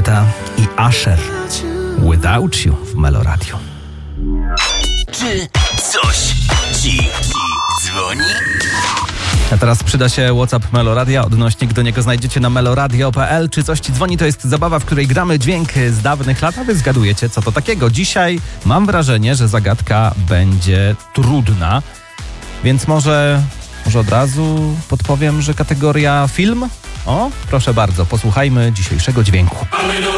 Guetta i Usher. Without You w Melo Radio. Czy coś ci dzwoni? A teraz przyda się WhatsApp Melo Radia. Odnośnik do niego znajdziecie na meloradio.pl. Czy coś ci dzwoni? To jest zabawa, w której gramy dźwięk z dawnych lat, a wy zgadujecie, co to takiego. Dzisiaj mam wrażenie, że zagadka będzie trudna, więc może od razu podpowiem, że kategoria film? O, proszę bardzo, posłuchajmy dzisiejszego dźwięku.